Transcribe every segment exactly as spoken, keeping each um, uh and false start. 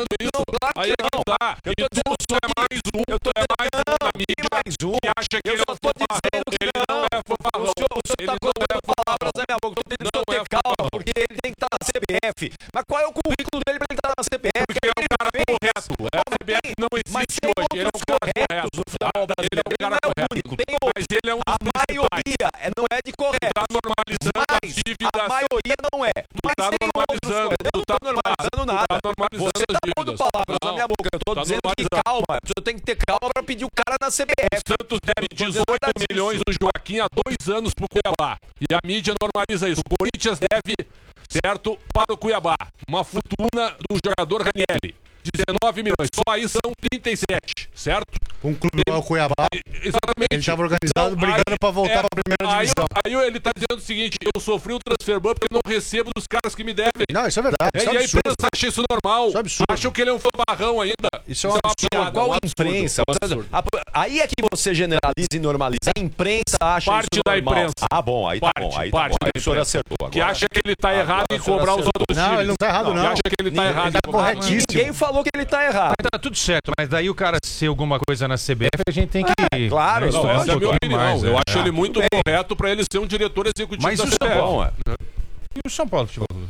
falando isso. Não, claro Aí que não. Tá. Eu tô e dizendo tu é mais um, eu tô tu é mais um da mídia mais um. que acha que eu ele é só um tô fanfarrão. dizendo que Ele não. não é fanfarrão. O senhor, o senhor Ele tá não colocando é palavras na minha boca. Eu tô tentando Não ter é calma, fanfarrão. porque ele tem que estar na C B F. Mas qual é o currículo dele pra ele estar na C B F? Porque ele é um cara correto. A C B F não existe hoje. Ele é um cara correto. Ele é um cara correto. Mas ele é um A dos principais. maioria é, não é de correto. Tá normalizando as Mas dívidas. a maioria não é. Mas tá tem outros normalizando, coisas. Eu tu não tá tô normalizando nada. tá normalizando Você as tá pondo dívidas. palavras na Não, minha boca. Eu tô tá dizendo que normalizando. calma. O senhor tem que ter calma pra pedir o cara na C B F. O Santos deve dezoito milhões do Joaquim há dois anos pro Cuiabá. E a mídia normaliza isso. O Corinthians deve, certo, para o Cuiabá. Uma fortuna do jogador Ranieri. dezenove milhões. Só aí são trinta e sete, certo? Um clube igual o Cuiabá, Exatamente. ele estava organizado Então, brigando aí- para voltar é, para a primeira aí, divisão. aí ele tá dizendo o seguinte: eu sofri um transfer ban porque não recebo dos caras que me devem. Não, isso é verdade. É, Isso é e aí absurdo. pensa, acha isso normal. Isso é absurdo. Acham que ele é um fanfarrão ainda. Isso é um absurdo. piada, Qual é um absurdo, imprensa? é um absurdo. A- Aí é que você generaliza e normaliza. A imprensa acha Parte isso da normal. imprensa. Ah, bom, aí tá Parte, bom. Aí tá parte bom. da Aí o senhor imprensa. acertou agora. Que acha que ele tá Agora errado em o senhor cobrar os acertou. outros Não, times. ele não tá errado, Que não. acha que ele tá Ninguém- errado ele tá em cobrar. corretíssimo. Ninguém falou que ele tá errado. Tá tudo certo, mas daí o cara ser alguma coisa na C B F, a gente tem que... É, claro, né, Não, estudar essa é a um minha pouquinho opinião. mais, Eu é. acho ele muito correto pra ele ser um diretor executivo Mas da o C B F. São Paulo? Bom, é. E o São Paulo Futebol Clube?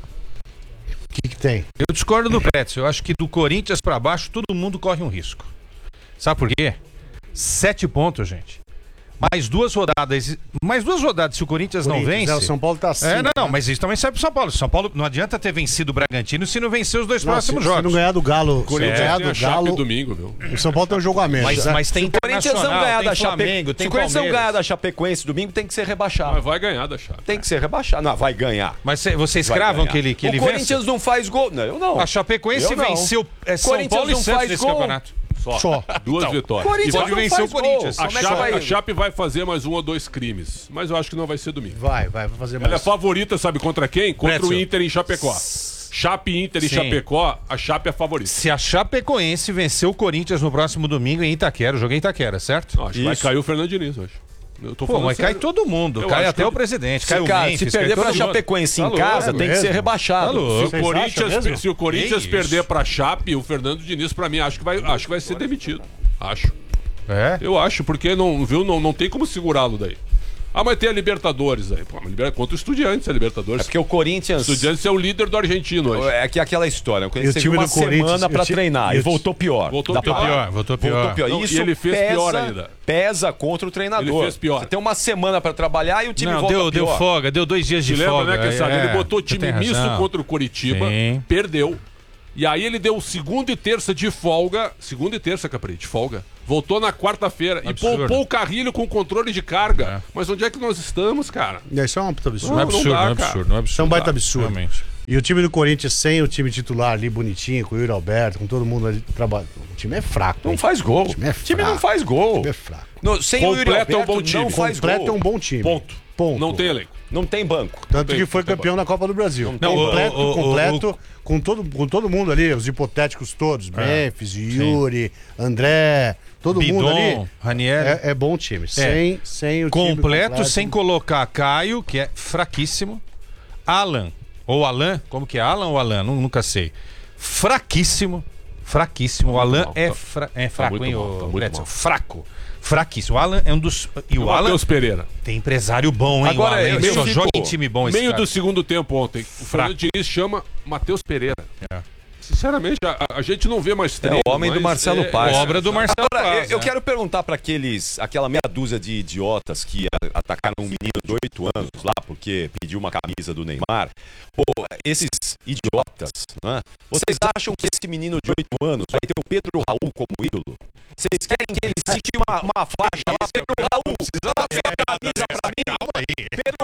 O que, que tem? Eu discordo do Pretzel. Eu acho que do Corinthians pra baixo todo mundo corre um risco. Sabe por quê? Sete pontos, gente. Mais duas rodadas. Mais duas rodadas se o Corinthians, não Corinthians, vence. é, o São Paulo tá assim. É, não, não, né? mas isso também serve pro São Paulo. São Paulo não adianta ter vencido o Bragantino se não vencer os dois Não, próximos se, se jogos. não ganhar do Galo, se não Corinthians ganhar tem a do Chape Galo, domingo, viu? o São Paulo tem um jogo a menos. Mas, né? mas tem Se o Corinthians não ganhar tem da Flamengo, Chape... Se tem o Corinthians não Palmeiras. ganhar da Chapecoense domingo, tem que ser rebaixado. Mas vai ganhar da Chape. Tem que ser rebaixado. Não, vai ganhar. Mas cê- vocês Vai cravam ganhar. que ele, que ele o Corinthians vence? não faz gol. Não, eu não. A Chapecoense Eu não. venceu é, São Corinthians Paulo e não Santos faz nesse gol. campeonato. Só. Duas Então, vitórias. Corinthians E pode não vencer faz o Corinthians. gol. A Como é que Chape, vai- a Chape vai fazer mais um ou dois crimes. Mas eu acho que não vai ser domingo. Vai, vai, vai fazer Ela é mais. favorita, sabe contra quem? Contra Pretzel. o Inter em Chapecó. Chape, Inter e Sim. Chapecó, a Chape é favorita. Se a Chapecoense vencer o Corinthians no próximo domingo em Itaquera, o jogo é em Itaquera, certo? Não, acho que vai Isso. cair o Fernando Diniz hoje. Eu tô Pô, falando mas cai sério. todo mundo. Eu Cai acho até que- o presidente, Se, cai o cara, Memphis, se cai perder todo pra mundo. Chapecoense Tá em louco, casa, é tem que mesmo? ser rebaixado. Tá louco. Se o, Vocês Corinthians, acham mesmo? se o Corinthians Que perder isso? pra Chape, o Fernando Diniz, pra mim, acho que vai, acho que vai ser demitido. Acho. É? Eu acho, porque não, viu, não, não tem como segurá-lo daí. Ah, mas tem a Libertadores aí. Pô, a Liber- contra o Estudiantes, a Libertadores. É porque o Corinthians... O Estudiantes é o líder do argentino hoje. É que aquela história. O Corinthians E o teve time uma do Corinthians- semana pra e o ti- treinar e e o ti- voltou pior. Voltou Dá pior. pra- Pior, voltou pior. Voltou pior. Não, e Isso ele fez pesa, pior ainda. Pesa contra o treinador. Ele fez pior. Você tem uma semana pra trabalhar e o time Não, volta deu, deu pior. folga, deu dois dias de Te lembra, folga. né, Quesada? É, Ele botou o você time tem misto razão. contra o Coritiba, Sim. perdeu. E aí ele deu segunda e terça de folga. Segunda e terça, Capri, de folga. Voltou na quarta-feira e Absurdo. poupou o Carrilho com controle de carga. É. Mas onde é que nós estamos, cara? Isso é um puta absurdo. Não é Não, não absurdo, dá, não é cara. absurdo, não é absurdo. Isso é um baita absurdo. Realmente. E o time do Corinthians sem o time titular ali bonitinho, com o Yuri Alberto, com todo mundo ali trabalhando. O time é fraco. Não hein? faz gol. O time é O time fraco. não faz O gol. time é fraco. No, sem o Yuri Completo é um Alberto, bom time. não faz Completo é gol. um bom time. Ponto. Ponto. Não tem elenco. Não tem banco. Tanto tem- que foi não tem campeão da Copa do Brasil. Não, completo, o- o- completo, o- com, todo, com todo mundo ali, os hipotéticos todos. Memphis, Yuri, André, todo mundo ali. Bidon, Ranieri. É, é bom time. Sem, sem o time Completo, sem colocar Caio, que é fraquíssimo. Alan, ou Alan, como que é? Alan ou Alan? Nu- Nunca sei. Fraquíssimo. Fraquíssimo. O Alan mal, é, tá- fra- é fraco, muito hein, mal, ô, tá muito Bretzel? mal. Fraco. Fraquíssimo. O Alan é um dos. E o O Alan Matheus Pereira. tem empresário bom, hein? Agora, o Alan, eu- ele eu só fico- joga em time bom esse Meio cara. do segundo tempo ontem. O Fernando Diniz chama Matheus Pereira. É. Sinceramente, a, a gente não vê mais É treino. o homem do mas Marcelo é- Paz. Obra do Marcelo Agora, eu, Paz, eu né? quero perguntar para aqueles, aquela meia dúzia de idiotas que a- atacaram um menino de oito anos lá porque pediu uma camisa do Neymar. Pô, esses idiotas, né? Vocês acham que esse menino de oito anos vai ter o Pedro Raul como ídolo? Vocês querem que ele cite uma, uma faixa lá, Pedro Raul, dá a camisa pra mim? Pedro